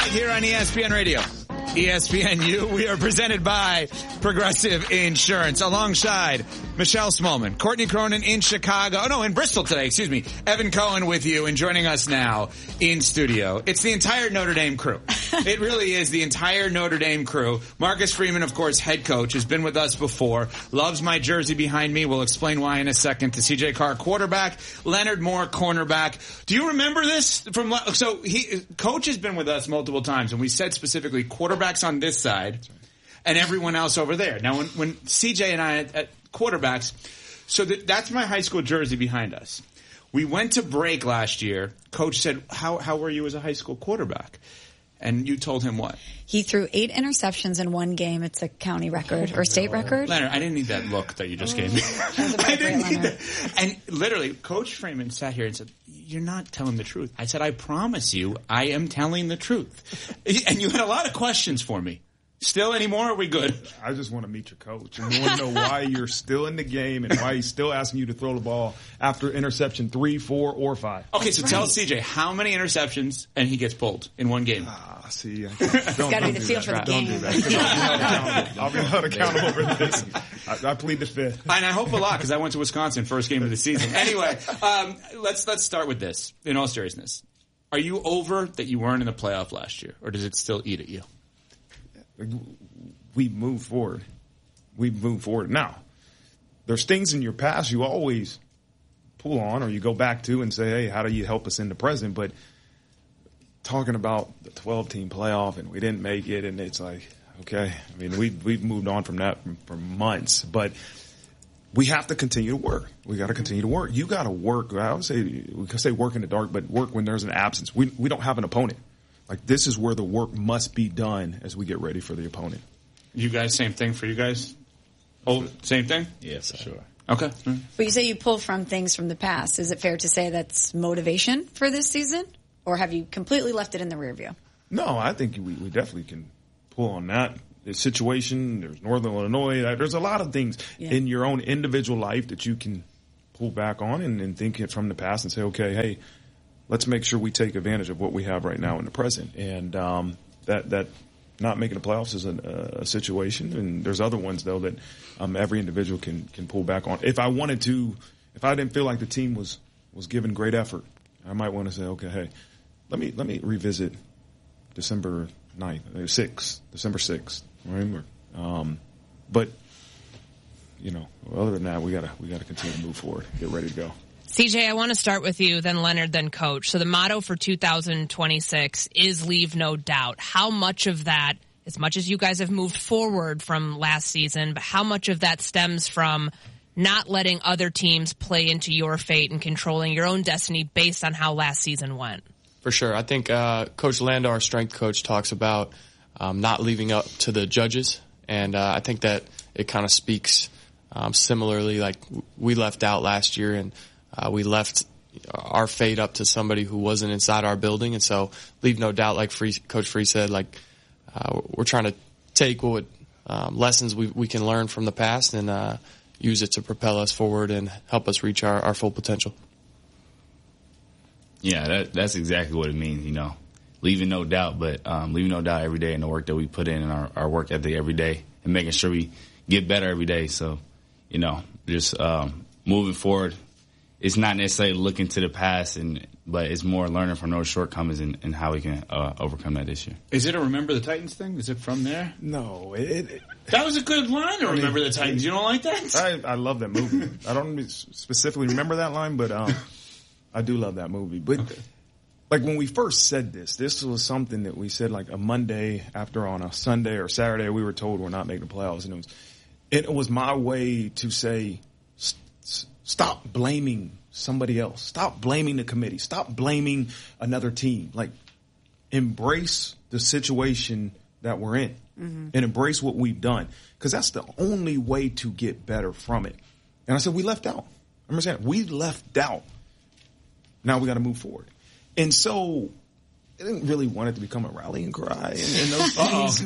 right here on ESPN Radio. ESPNU, we are presented by Progressive Insurance alongside Michelle Smallman, Courtney Cronin in Chicago. Oh, no, in Bristol today, excuse me. Evan Cohen with you and joining us now in studio. It's the entire Notre Dame crew. It really is the entire Notre Dame crew. Marcus Freeman, of course, head coach, has been with us before. Loves my jersey behind me. We'll explain why in a second. To CJ Carr, quarterback. Leonard Moore, cornerback. Do you remember this from, coach has been with us multiple times, and we said specifically quarterbacks on this side and everyone else over there. Now, when CJ and I at quarterbacks, so that's my high school jersey behind us. We went to break last year. Coach said, how were you as a high school quarterback? And you told him what? He threw 8 interceptions in one game. It's a county record or state record. Leonard, I didn't need that look that you just gave me. I didn't need that. And literally, Coach Freeman sat here and said, "You're not telling the truth." I said, "I promise you, I am telling the truth." And you had a lot of questions for me. Still anymore? Are we good? I just want to meet your coach and want to know why you're still in the game and why he's still asking you to throw the ball after interception 3, 4, or 5. Okay, so tell CJ how many interceptions and he gets pulled in one game. See, it's got to be the feel for the game. Don't do that. I'll be held accountable for this. I plead the fifth. And I hope a lot because I went to Wisconsin first game of the season. Anyway, let's start with this. In all seriousness, are you over that you weren't in the playoff last year, or does it still eat at you? We move forward. We move forward. Now, there's things in your past you always pull on or you go back to and say, hey, how do you help us in the present? But talking about the 12-team playoff and we didn't make it, and it's like, okay, I mean, we've moved on from that for months. But we have to continue to work. We got to continue to work. You got to work. I would say, we can say work in the dark, but work when there's an absence. We don't have an opponent. Like, this is where the work must be done as we get ready for the opponent. You guys, same thing for you guys? Oh, same thing? Yes, sure. Okay. But you say you pull from things from the past. Is it fair to say that's motivation for this season? Or have you completely left it in the rear view? No, I think we definitely can pull on that. The situation, there's Northern Illinois. There's a lot of things in your own individual life that you can pull back on and think it from the past and say, okay, hey, let's make sure we take advantage of what we have right now in the present. And that not making the playoffs is a situation, and there's other ones though that every individual can pull back on. If I didn't feel like the team was giving great effort, I might want to say, okay, hey, let me revisit December 6th, right? But other than that, we gotta continue to move forward, get ready to go. CJ, I want to start with you, then Leonard, then Coach. So the motto for 2026 is leave no doubt. How much of that, as much as you guys have moved forward from last season, but how much of that stems from not letting other teams play into your fate and controlling your own destiny based on how last season went? For sure. I think Coach Lando, our strength coach, talks about not leaving up to the judges. And I think that it kind of speaks similarly, like we left out last year and we left our fate up to somebody who wasn't inside our building. And so leave no doubt, like Coach Free said, we're trying to take what lessons we can learn from the past and use it to propel us forward and help us reach our full potential. Yeah, that's exactly what it means, leaving no doubt, but leaving no doubt every day in the work that we put in and our work ethic every day and making sure we get better every day. So, just moving forward. It's not necessarily looking to the past, but it's more learning from those shortcomings and how we can overcome that this year. Is it a Remember the Titans thing? Is it from there? No. That was a good line to Remember the Titans. You don't like that? I love that movie. I don't specifically remember that line, but I do love that movie. But like when we first said this was something that we said like a Monday after on a Sunday or Saturday we were told we're not making the playoffs. And it was my way to say, stop blaming somebody else. Stop blaming the committee. Stop blaming another team. Like, embrace the situation that we're in and embrace what we've done, because that's the only way to get better from it. And I said, we left out. I remember saying, we left out. Now we got to move forward. And so I didn't really want it to become a rallying cry and those things.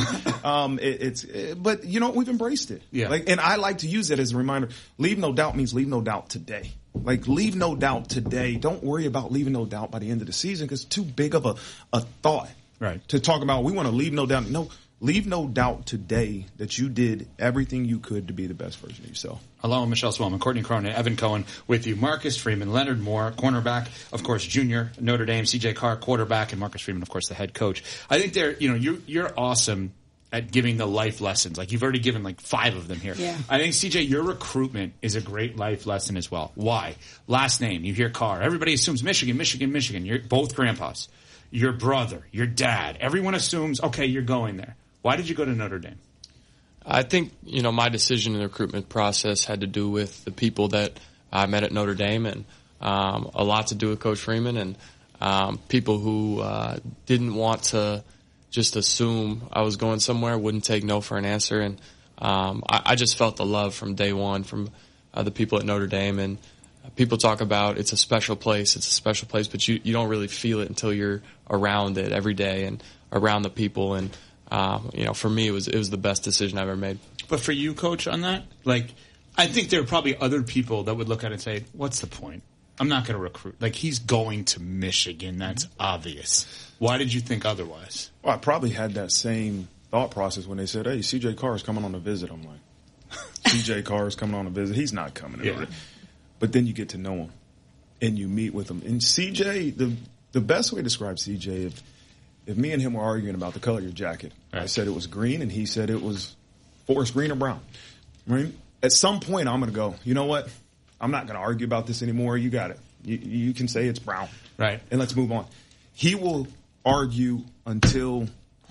But we've embraced it. Yeah. And I like to use that as a reminder. Leave no doubt means leave no doubt today. Like, leave no doubt today. Don't worry about leaving no doubt by the end of the season, because it's too big of a thought. Right. To talk about, we want to leave no doubt. No, leave no doubt today that you did everything you could to be the best version of yourself. Along with Michelle Smallman, Courtney Cronin, Evan Cohen with you. Marcus Freeman, Leonard Moore, cornerback, of course, junior, Notre Dame, CJ Carr, quarterback, and Marcus Freeman, of course, the head coach. I think you're awesome at giving the life lessons. Like, you've already given like 5 of them here. Yeah. I think, CJ, your recruitment is a great life lesson as well. Why? Last name, you hear Carr. Everybody assumes Michigan. You're both grandpas. Your brother, your dad. Everyone assumes, okay, you're going there. Why did you go to Notre Dame? I think, my decision in the recruitment process had to do with the people that I met at Notre Dame, and a lot to do with Coach Freeman, and people who didn't want to just assume I was going somewhere, wouldn't take no for an answer. And I just felt the love from day one from the people at Notre Dame. And people talk about it's a special place, but you don't really feel it until you're around it every day and around the people. And for me, it was the best decision I ever made. But for you, Coach, on that, I think there are probably other people that would look at it and say, what's the point? I'm not going to recruit. He's going to Michigan. That's obvious. Why did you think otherwise? Well, I probably had that same thought process when they said, hey, CJ Carr is coming on a visit. I'm like, CJ Carr is coming on a visit. He's not coming. Yeah. But then you get to know him and you meet with him. And CJ, the best way to describe CJ, if me and him were arguing about the color of your jacket, right. I said it was green and he said it was forest green or brown. Right? At some point, I'm going to go, you know what? I'm not going to argue about this anymore. You got it. You can say it's brown. Right. And let's move on. He will argue until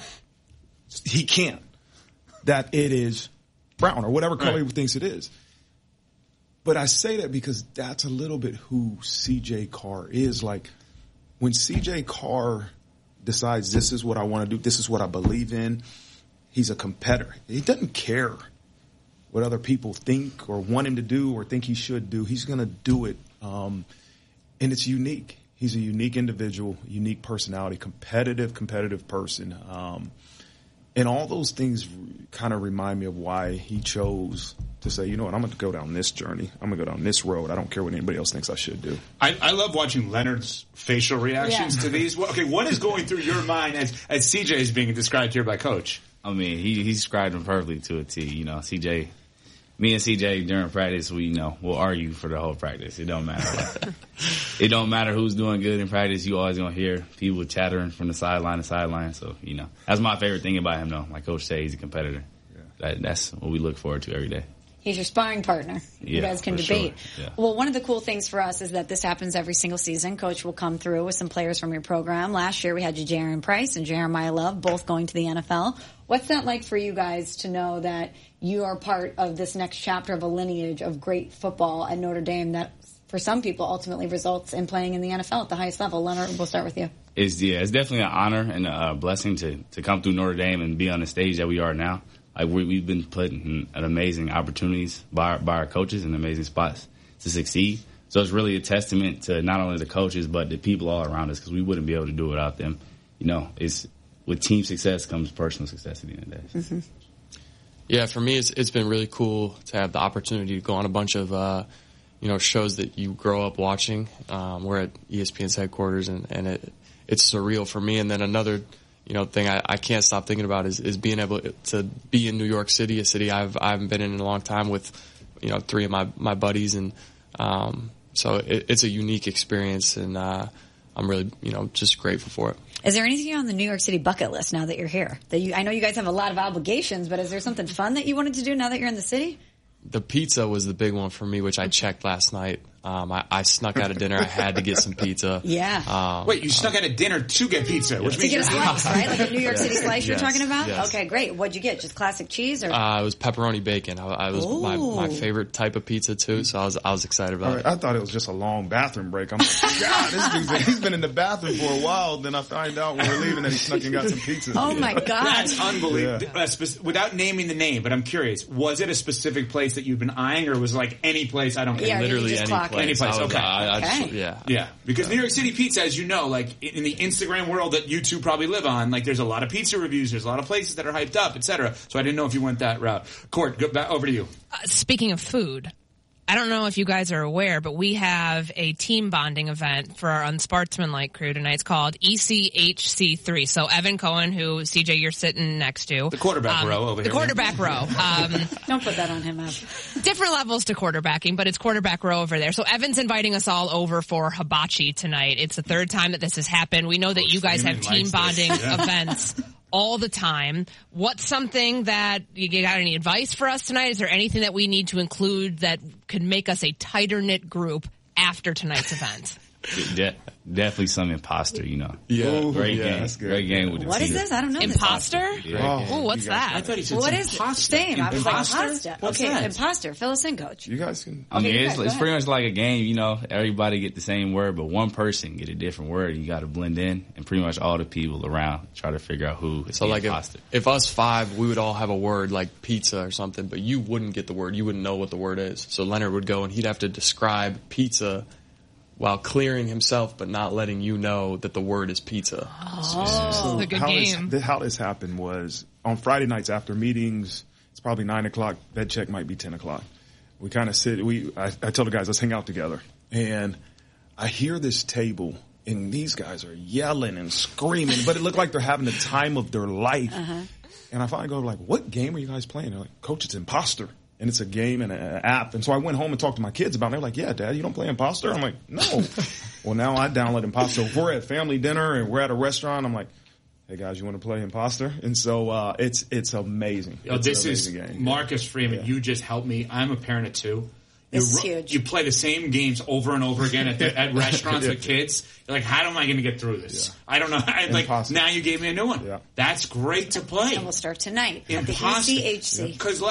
he can't that it is brown or whatever color he thinks it is. But I say that because that's a little bit who CJ Carr is. When CJ Carr decides this is what I want to do, this is what I believe in, he's a competitor. He doesn't care what other people think or want him to do or think he should do. He's going to do it. And it's unique. He's a unique individual, unique personality, competitive person. And all those things kind of remind me of why he chose to say, you know what, I'm going to go down this journey. I'm going to go down this road. I don't care what anybody else thinks I should do. I love watching Leonard's facial reactions to these. Okay, what is going through your mind as CJ is being described here by Coach? I mean, he described him perfectly to a T. CJ, me and CJ during practice, we'll argue for the whole practice. It don't matter. It don't matter who's doing good in practice. You always gonna hear people chattering from the sideline to sideline. So that's my favorite thing about him, though. Like Coach said, he's a competitor. Yeah. That's what we look forward to every day. He's your sparring partner. You guys can debate. Sure. Yeah. Well, one of the cool things for us is that this happens every single season. Coach will come through with some players from your program. Last year we had Ja'Jaron Price and Jeremiah Love both going to the NFL. What's that like for you guys to know that you are part of this next chapter of a lineage of great football at Notre Dame that, for some people, ultimately results in playing in the NFL at the highest level? Leonard, we'll start with you. It's definitely an honor and a blessing to come through Notre Dame and be on the stage that we are now. We've been put in amazing opportunities by our coaches and amazing spots to succeed. So it's really a testament to not only the coaches but the people all around us, because we wouldn't be able to do it without them. It's with team success comes personal success at the end of the day. Mm-hmm. Yeah, for me, it's been really cool to have the opportunity to go on a bunch of shows that you grow up watching. We're at ESPN's headquarters, and it's surreal for me. And then another thing I can't stop thinking about is being able to be in New York City, a city I haven't been in a long time, with 3 of my buddies, and so it's a unique experience, and I'm really just grateful for it. Is there anything on the New York City bucket list now that you're here? I know you guys have a lot of obligations, but is there something fun that you wanted to do now that you're in the city? The pizza was the big one for me, which I checked last night. I snuck out of dinner. I had to get some pizza. Yeah. Wait, you snuck out of dinner to get pizza, which means to get a slice, right? Like a New York City slice you're Yes, talking about? yes. Okay, great. What'd you get? Just classic cheese, or? It was pepperoni bacon. I was my favorite type of pizza too, so I was excited about it. I thought it was just a long bathroom break. I'm like, God, this dude's he's been in the bathroom for a while. Then I find out when we're leaving that he snuck and got some pizza. Oh my God. That's unbelievable. Yeah. Without naming the name, but I'm curious, was it a specific place that you've been eyeing, or was it like any place? I don't care. Yeah, literally any place. Any place. Okay. Yeah. Because New York City pizza, as you know, like in the Instagram world that you two probably live on, like there's a lot of pizza reviews, there's a lot of places that are hyped up, etc. So I didn't know if you went that route. Court, back over to you. Speaking of food, I don't know if you guys are aware, but we have a team bonding event for our Unsportsmanlike crew tonight. It's called ECHC3. So Evan Cohen, who, CJ, you're sitting next to. The quarterback row over here. The quarterback row. Don't put that on him, Ev. Different levels to quarterbacking, but it's quarterback row over there. So Evan's inviting us all over for hibachi tonight. It's the third time that this has happened. We know that you guys have team bonding events all the time. What's something that you got any advice for us tonight? Is there anything that we need to include that could make us a tighter knit group after tonight's event? Definitely some imposter, you know. Yeah. Great game. Great game with the What team. is this? I don't know. Imposter? This. What's that? I thought he said What some is pasta. same? I was like, Imposter? pasta. What's Okay, that? imposter. Fill us in, Coach. You guys can. I mean, Okay, it's go ahead. pretty much like a game, you know. Everybody get the same word, but one person get a different word. You got to blend in, and pretty much all the people around try to figure out who is So the like imposter. if us 5, we would all have a word like pizza or something, but you wouldn't get the word. You wouldn't know what the word is. So Leonard would go and he'd have to describe pizza while clearing himself but not letting you know that the word is pizza. Oh, a good game. How this happened was on Friday nights after meetings. It's probably 9 o'clock. Bed check might be 10 o'clock. We kind of sit. I tell the guys, let's hang out together. And I hear this table, and these guys are yelling and screaming, but it looked like they're having the time of their life. Uh-huh. And I finally go like, "What game are you guys playing?" They're like, "Coach, it's Imposter." And it's a game and an app. And so I went home and talked to my kids about it. They're like, "Yeah, Dad, you don't play Imposter?" I'm like, "No." Well, now I download Imposter. If we're at family dinner and we're at a restaurant, I'm like, "Hey guys, you want to play Imposter?" And so it's amazing. Oh, It's this an is amazing game. Marcus Freeman. Yeah. You just helped me. I'm a parent of 2. This is huge. You play the same games over and over again at restaurants with kids. You're like, how am I going to get through this? Yeah. I don't know. Imposter. Now you gave me a new one. Yeah. That's great to play. And we'll start tonight at the Imposter. ECHC. Because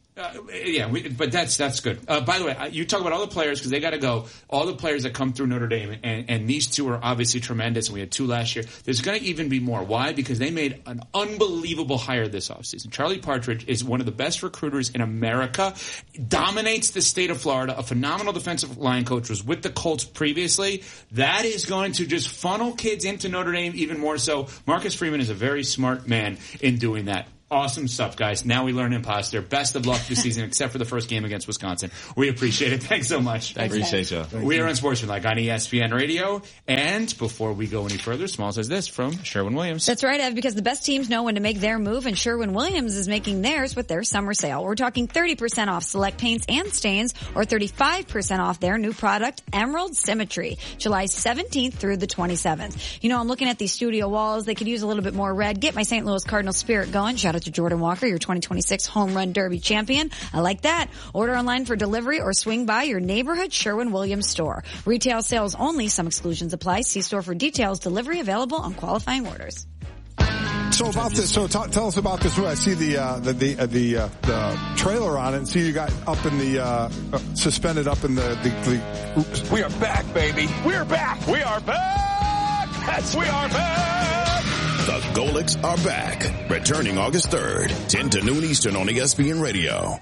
but that's good. By the way, you talk about all the players because they got to go. All the players that come through Notre Dame, and these 2 are obviously tremendous. And we had 2 last year. There's going to even be more. Why? Because they made an unbelievable hire this offseason. Charlie Partridge is one of the best recruiters in America. Dominates the state of Florida. A phenomenal defensive line coach. Was with the Colts previously. That is going to just funnel kids into Notre Dame even more so. Marcus Freeman is a very smart man in doing that. Awesome stuff, guys. Now we learn Imposter. Best of luck this season, except for the first game against Wisconsin. We appreciate it. Thanks so much. Appreciate y'all. We are on Sportsmanlike on ESPN Radio. And before we go any further, Small says this from Sherwin-Williams. That's right, Ev, because the best teams know when to make their move, and Sherwin-Williams is making theirs with their summer sale. We're talking 30% off select paints and stains, or 35% off their new product, Emerald Symmetry, July 17th through the 27th. You know, I'm looking at these studio walls. They could use a little bit more red. Get my St. Louis Cardinals spirit going. Shout out to Jordan Walker, your 2026 Home Run Derby champion. I like that. Order online for delivery or swing by your neighborhood Sherwin-Williams store. Retail sales only. Some exclusions apply. See store for details. Delivery available on qualifying orders. So about this, tell us about this. I see the trailer on it, and see you got up in the suspended up in the. Oops. We are back, baby. We're back. We are back. Yes, we are back. The Golics are back, returning August 3rd, 10 to noon Eastern on ESPN Radio.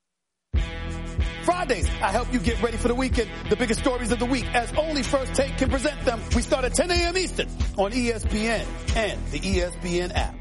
Fridays, I help you get ready for the weekend. The biggest stories of the week, as only First Take can present them. We start at 10 a.m. Eastern on ESPN and the ESPN app.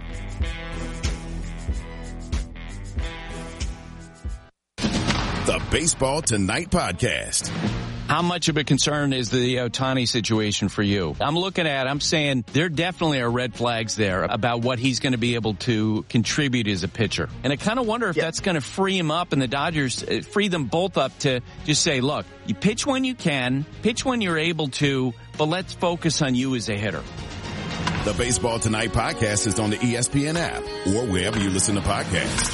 The Baseball Tonight Podcast. How much of a concern is the Ohtani situation for you? I'm saying there definitely are red flags there about what he's going to be able to contribute as a pitcher. And I kind of wonder if that's going to free him up and the Dodgers free them both up to just say, look, you pitch when you can, pitch when you're able to, but let's focus on you as a hitter. The Baseball Tonight Podcast is on the ESPN app or wherever you listen to podcasts.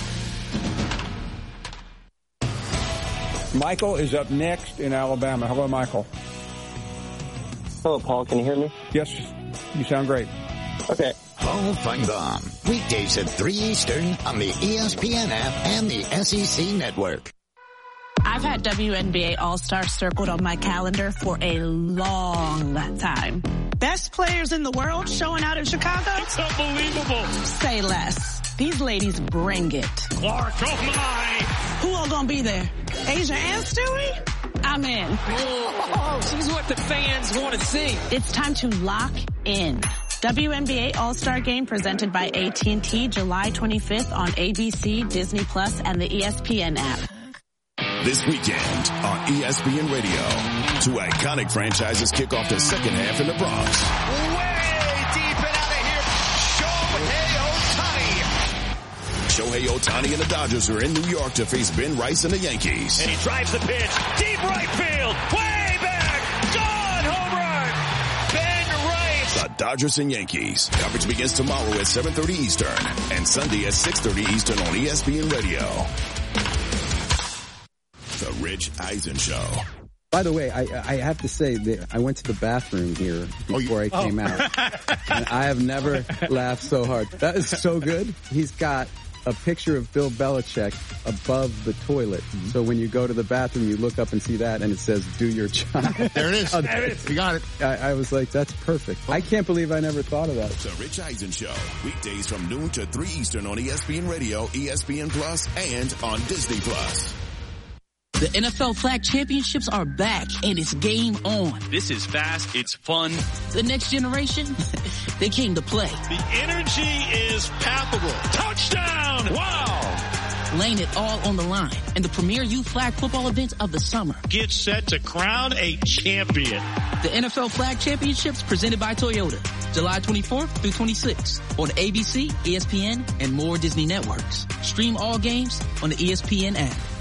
Michael is up next in Alabama. Hello, Michael. Hello, Paul. Can you hear me? Yes, you sound great. Okay. Paul Feinbaum, weekdays at 3 Eastern on the ESPN app and the SEC Network. I've had WNBA All-Star circled on my calendar for a long time. Best players in the world showing out in Chicago? It's unbelievable. Say less. These ladies bring it. Clark, oh my! Who all gonna be there? Asia and Stewie? I'm in. Oh, she's what the fans want to see. It's time to lock in. WNBA All-Star Game presented by AT&T July 25th on ABC, Disney Plus, and the ESPN app. This weekend on ESPN Radio, two iconic franchises kick off the second half in the Bronx. Way deep and out of here, Shohei Ohtani and the Dodgers are in New York to face Ben Rice and the Yankees. And he drives the pitch, deep right field, way back, gone, home run, Ben Rice. The Dodgers and Yankees. Coverage begins tomorrow at 7:30 Eastern and Sunday at 6:30 Eastern on ESPN Radio. The Rich Eisen Show. By the way, I have to say that I went to the bathroom here before I came out. And I have never laughed so hard. That is so good. He's got a picture of Bill Belichick above the toilet. Mm-hmm. So when you go to the bathroom, you look up and see that, and it says, do your job. There it is. There it is. You got it. I was like, that's perfect. I can't believe I never thought of that. The Rich Eisen Show. Weekdays from noon to 3 Eastern on ESPN Radio, ESPN Plus, and on Disney Plus. The NFL Flag Championships are back, and it's game on. This is fast. It's fun. The next generation, they came to play. The energy is palpable. Touchdown! Wow! Laying it all on the line in the premier youth flag football event of the summer. Get set to crown a champion. The NFL Flag Championships presented by Toyota. July 24th through 26th on ABC, ESPN, and more Disney networks. Stream all games on the ESPN app.